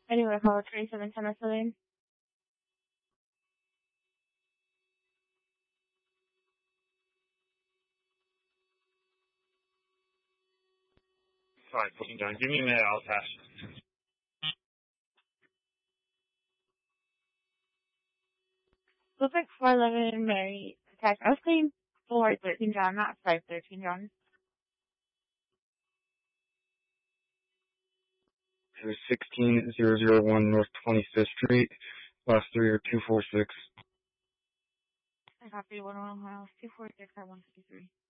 Anyway, call 2710 Lane. Alright, putting down. Give me a minute, I'll pass. Looks like 411 Mary attacked. I was saying 413 John, not 513 John. It was 16001 North 25th Street. Last three are 246. I copy 101 miles, 246 at 153.